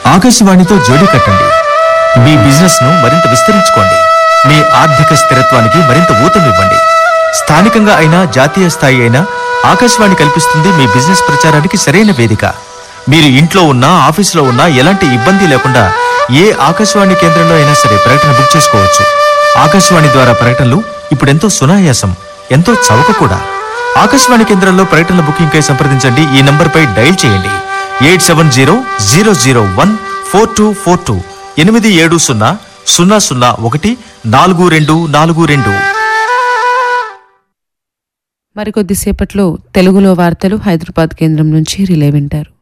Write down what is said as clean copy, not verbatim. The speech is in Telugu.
ఆకాశవాణితో జోడీ కట్టండి. మీ బిజినెస్ ను మరింత విస్తరించుకోండి. మీ ఆర్థిక స్థిరత్వానికి మరింత ఊతమివ్వండి. స్థానికంగా అయినా జాతీయ స్థాయి అయినా ఆకాశవాణి కల్పిస్తుంది మీ బిజినెస్ ప్రచారానికి సరైన వేదిక. మీరు ఇంట్లో ఉన్నా ఆఫీసులో ఉన్నా ఎలాంటి ఇబ్బంది లేకుండా ఏ ఆకాశవాణి కేంద్రంలో అయినా సరే ప్రకటన బుక్ చేసుకోవచ్చు. ఆకాశవాణి ద్వారా ప్రకటనలు ఇప్పుడెంతో సునాయాసం, ఎంతో చౌక కూడా. ఆకాశవాణి కేంద్రంలో ప్రకటనల బుకింగ్ కై సంప్రదించండి. ఈ నంబర్పై డైల్ చేయండి 8700014242 8700014242. మరికొద్దిసేపట్లో తెలుగులో వార్తలు హైదరాబాద్ కేంద్రం నుంచి రిలే వింటారు.